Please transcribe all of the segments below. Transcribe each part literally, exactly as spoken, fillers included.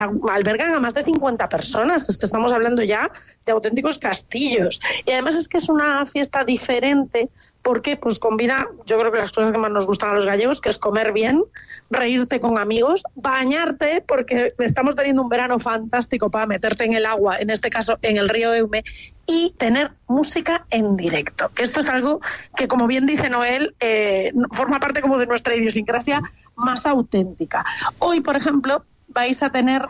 albergan a más de cincuenta personas, es que estamos hablando ya de auténticos castillos. Y además es que es una fiesta diferente porque pues combina, yo creo que las cosas que más nos gustan a los gallegos, que es comer bien, reírte con amigos, bañarte, porque estamos teniendo un verano fantástico para meterte en el agua, en este caso en el río Eume, y tener música en directo, que esto es algo que, como bien dice Noel, eh, forma parte como de nuestra idiosincrasia más auténtica. Hoy, por ejemplo, vais a tener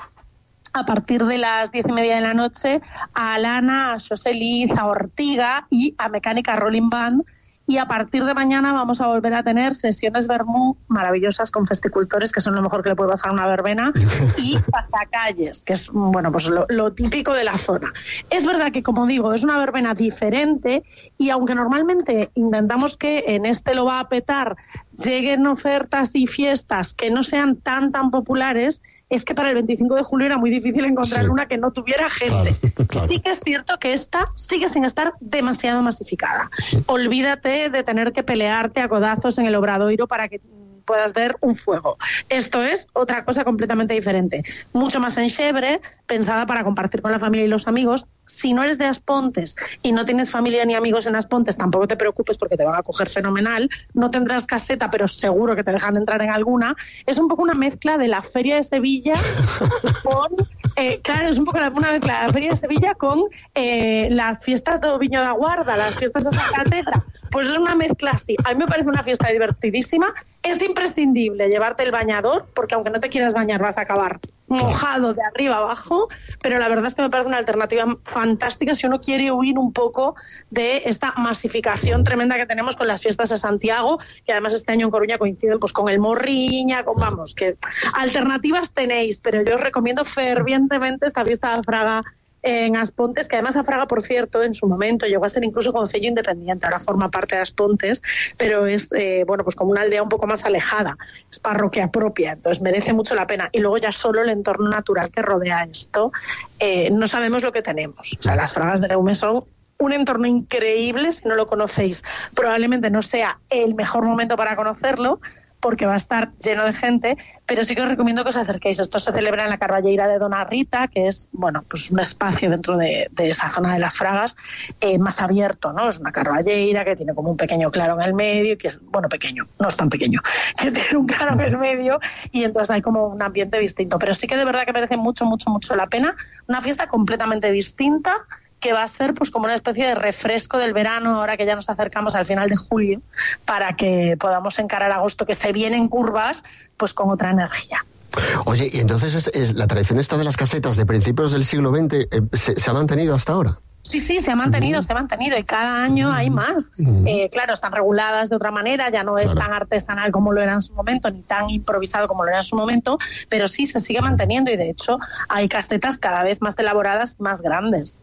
a partir de las diez y media de la noche a Alana, a Xosé Liz, a Ortiga y a Mecánica Rolling Band. Y a partir de mañana vamos a volver a tener sesiones vermú maravillosas con festicultores, que son lo mejor que le puede pasar a una verbena, y pasacalles, que es bueno pues lo, lo típico de la zona. Es verdad que, como digo, es una verbena diferente, y aunque normalmente intentamos que en este Lo va a petar lleguen ofertas y fiestas que no sean tan tan populares, es que para el veinticinco de julio era muy difícil encontrar sí. una que no tuviera gente. Claro, claro. Sí que es cierto que esta sigue sin estar demasiado masificada. Olvídate de tener que pelearte a codazos en el Obradoiro para que puedas ver un fuego. Esto es otra cosa completamente diferente. Mucho más enxebre, pensada para compartir con la familia y los amigos. Si no eres de Aspontes y no tienes familia ni amigos en Aspontes, tampoco te preocupes porque te van a coger fenomenal. No tendrás caseta, pero seguro que te dejan entrar en alguna. Es un poco una mezcla de la Feria de Sevilla con... Eh, claro, es un poco una mezcla de la Feria de Sevilla con eh, las fiestas de Viño da Guarda, las fiestas de Santa Tegra. Pues es una mezcla así. A mí me parece una fiesta divertidísima. Es imprescindible llevarte el bañador, porque aunque no te quieras bañar vas a acabar mojado de arriba abajo, pero la verdad es que me parece una alternativa fantástica si uno quiere huir un poco de esta masificación tremenda que tenemos con las fiestas de Santiago, que además este año en Coruña coinciden pues con el Morriña, con vamos, que alternativas tenéis, pero yo os recomiendo fervientemente esta fiesta de Fraga en Aspontes, que además Afraga, por cierto, en su momento llegó a ser incluso concello independiente, ahora forma parte de Aspontes, pero es eh, bueno pues como una aldea un poco más alejada, es parroquia propia, entonces merece mucho la pena. Y luego ya solo el entorno natural que rodea esto, eh, no sabemos lo que tenemos. O sea, las Fragas de Eume son un entorno increíble. Si no lo conocéis, probablemente no sea el mejor momento para conocerlo, porque va a estar lleno de gente, pero sí que os recomiendo que os acerquéis. Esto se celebra en la Carballeira de Dona Rita, que es, bueno, pues un espacio dentro de, de esa zona de las Fragas, eh, más abierto, ¿no? Es una carballeira que tiene como un pequeño claro en el medio, que es, bueno, pequeño, no es tan pequeño, que tiene un claro en el medio, y entonces hay como un ambiente distinto. Pero sí que de verdad que merece mucho, mucho, mucho la pena. Una fiesta completamente distinta, que va a ser pues como una especie de refresco del verano, ahora que ya nos acercamos al final de julio, para que podamos encarar agosto, que se viene en curvas, pues con otra energía. Oye, y entonces es, es, la tradición esta de las casetas de principios del siglo veinte, eh, ¿se, ¿se ha mantenido hasta ahora? Sí, sí, se ha mantenido, uh-huh. se ha mantenido, y cada año hay más. Uh-huh. Eh, claro, están reguladas de otra manera, ya no es claro. tan artesanal como lo era en su momento, ni tan improvisado como lo era en su momento, pero sí, se sigue manteniendo, y de hecho hay casetas cada vez más elaboradas, más grandes.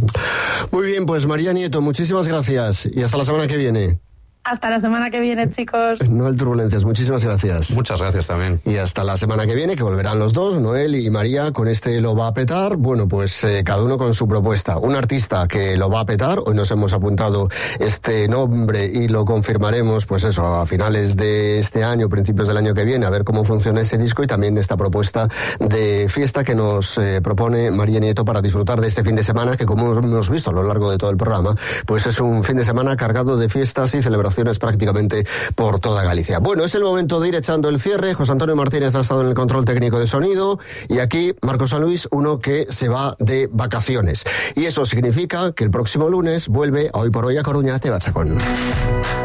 Muy bien, pues María Nieto, muchísimas gracias y hasta la semana que viene. Hasta la semana que viene, chicos. Noel Turbulencias, muchísimas gracias. Muchas gracias también. Y hasta la semana que viene, que volverán los dos, Noel y María, con este Lo va a petar. Bueno, pues eh, cada uno con su propuesta. Un artista que lo va a petar, hoy nos hemos apuntado este nombre y lo confirmaremos, pues eso, a finales de este año, principios del año que viene, a ver cómo funciona ese disco, y también esta propuesta de fiesta que nos eh, propone María Nieto para disfrutar de este fin de semana, que como hemos visto a lo largo de todo el programa, pues es un fin de semana cargado de fiestas y celebraciones prácticamente por toda Galicia. Bueno, es el momento de ir echando el cierre. José Antonio Martínez ha estado en el control técnico de sonido, y aquí Marcos San Luis, uno que se va de vacaciones. Y eso significa que el próximo lunes vuelve a Hoy por Hoy a Coruña Te Bachacón.